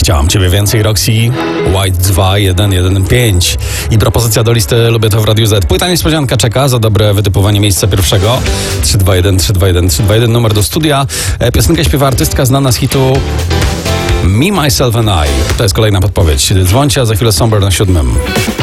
Chciałam Ciebie więcej, Roxy, White 2115 i propozycja do listy Lubię to w Radiu Z. Płyta niespodzianka czeka za dobre wytypowanie miejsca pierwszego. 321 numer do studia. Piosenkę śpiewa artystka znana z hitu Me, Myself and I. To jest kolejna podpowiedź. Dzwońcie, a za chwilę Somber na 7.